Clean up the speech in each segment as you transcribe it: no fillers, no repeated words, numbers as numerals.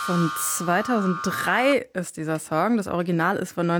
Von 2003 ist dieser Song. Das Original ist von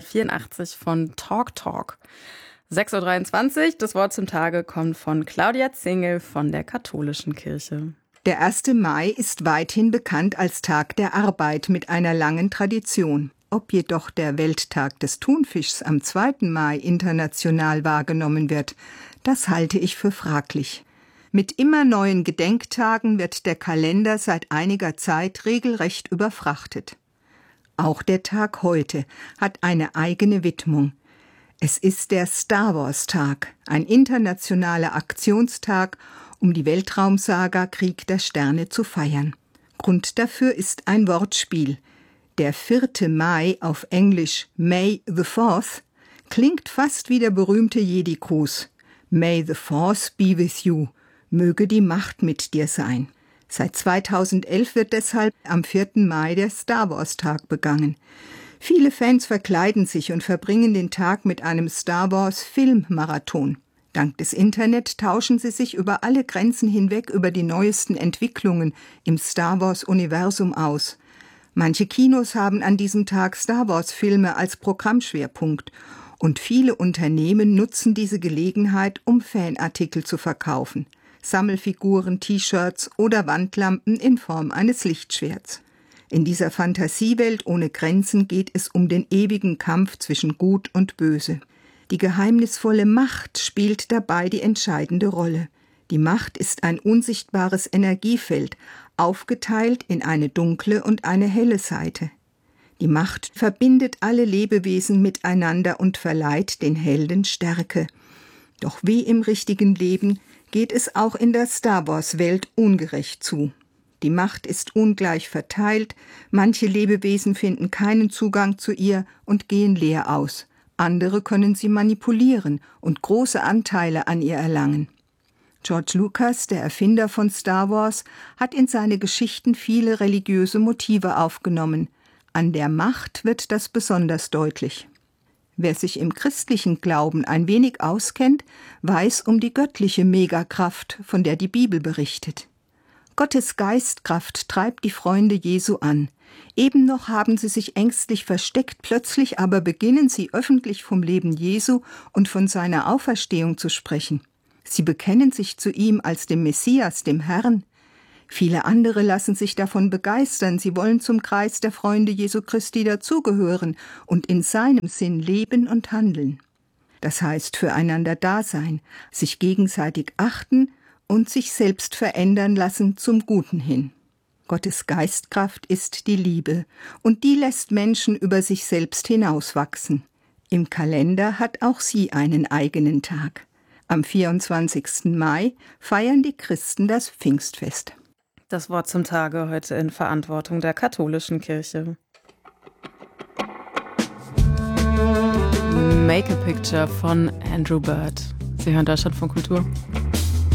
1984 von Talk Talk. 6:23 Uhr, das Wort zum Tage kommt von Claudia Zingel von der Katholischen Kirche. Der 1. Mai ist weithin bekannt als Tag der Arbeit mit einer langen Tradition. Ob jedoch der Welttag des Thunfischs am 2. Mai international wahrgenommen wird, das halte ich für fraglich. Mit immer neuen Gedenktagen wird der Kalender seit einiger Zeit regelrecht überfrachtet. Auch der Tag heute hat eine eigene Widmung. Es ist der Star-Wars-Tag, ein internationaler Aktionstag, um die Weltraumsaga Krieg der Sterne zu feiern. Grund dafür ist ein Wortspiel. Der 4. Mai, auf Englisch May the 4th, klingt fast wie der berühmte Jedi-Gruß. May the Force be with you. Möge die Macht mit dir sein. Seit 2011 wird deshalb am 4. Mai der Star-Wars-Tag begangen. Viele Fans verkleiden sich und verbringen den Tag mit einem Star-Wars-Film-Marathon. Dank des Internet tauschen sie sich über alle Grenzen hinweg über die neuesten Entwicklungen im Star-Wars-Universum aus. Manche Kinos haben an diesem Tag Star-Wars-Filme als Programmschwerpunkt und viele Unternehmen nutzen diese Gelegenheit, um Fanartikel zu verkaufen. Sammelfiguren, T-Shirts oder Wandlampen in Form eines Lichtschwerts. In dieser Fantasiewelt ohne Grenzen geht es um den ewigen Kampf zwischen Gut und Böse. Die geheimnisvolle Macht spielt dabei die entscheidende Rolle. Die Macht ist ein unsichtbares Energiefeld, aufgeteilt in eine dunkle und eine helle Seite. Die Macht verbindet alle Lebewesen miteinander und verleiht den Helden Stärke. Doch wie im richtigen Leben geht es auch in der Star-Wars-Welt ungerecht zu. Die Macht ist ungleich verteilt, manche Lebewesen finden keinen Zugang zu ihr und gehen leer aus. Andere können sie manipulieren und große Anteile an ihr erlangen. George Lucas, der Erfinder von Star Wars, hat in seine Geschichten viele religiöse Motive aufgenommen. An der Macht wird das besonders deutlich. Wer sich im christlichen Glauben ein wenig auskennt, weiß um die göttliche Megakraft, von der die Bibel berichtet. Gottes Geistkraft treibt die Freunde Jesu an. Eben noch haben sie sich ängstlich versteckt, plötzlich aber beginnen sie öffentlich vom Leben Jesu und von seiner Auferstehung zu sprechen. Sie bekennen sich zu ihm als dem Messias, dem Herrn. Viele andere lassen sich davon begeistern, sie wollen zum Kreis der Freunde Jesu Christi dazugehören und in seinem Sinn leben und handeln. Das heißt füreinander da sein, sich gegenseitig achten und sich selbst verändern lassen zum Guten hin. Gottes Geistkraft ist die Liebe und die lässt Menschen über sich selbst hinauswachsen. Im Kalender hat auch sie einen eigenen Tag. Am 24. Mai feiern die Christen das Pfingstfest. Das Wort zum Tage heute in Verantwortung der Katholischen Kirche. Make a Picture von Andrew Bird. Sie hören Deutschlandfunk Kultur.